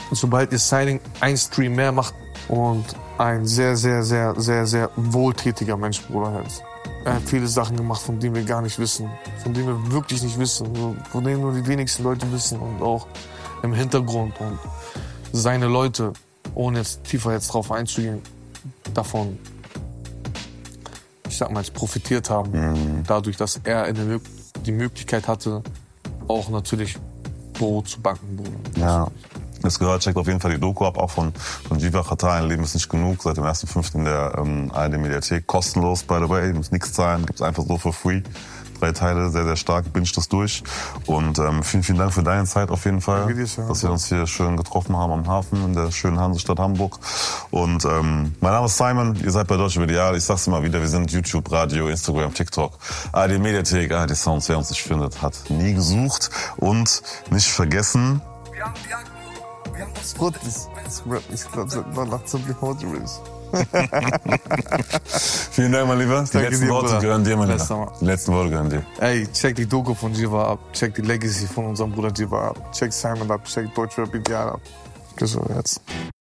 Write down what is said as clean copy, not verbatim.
sobald ihr Signing einen Stream mehr macht und ein sehr, sehr, sehr, sehr, sehr wohltätiger Mensch, Bruder, halt. Er hat viele Sachen gemacht, von denen wir gar nicht wissen, von denen wir wirklich nicht wissen, von denen nur die wenigsten Leute wissen und auch im Hintergrund und seine Leute, ohne jetzt tiefer drauf einzugehen, davon, ich sag mal, profitiert haben, dadurch, dass er die Möglichkeit hatte, auch natürlich Brot zu backen, Bruder. Ja. Das gehört, checkt auf jeden Fall die Doku ab, auch von Jiva Khatar, ein Leben ist nicht genug, seit dem 1.5. in der ARD-Mediathek, kostenlos, by the way, muss nichts zahlen, gibt's einfach so for free. 3 Teile, sehr, sehr stark, binge das durch. Und vielen, vielen Dank für deine Zeit auf jeden Fall, dass wir uns hier schön getroffen haben am Hafen in der schönen Hansestadt Hamburg. Und mein Name ist Simon, ihr seid bei Deutsche Medial, ich sag's immer wieder, wir sind YouTube, Radio, Instagram, TikTok, ARD-Mediathek, ARD-Sounds, wer uns nicht findet, hat nie gesucht. Und nicht vergessen... Ich glaube, nach Simply Motorist. Vielen Dank, mein Lieber. Die letzten Worte gehören dir, mein Lieber. Die letzten Worte gehören dir. Ey, check die Doku von Jiva ab. Check die Legacy von unserem Bruder Jiva ab. Check Simon ab. Check Deutsche Medial ab. Bis jetzt.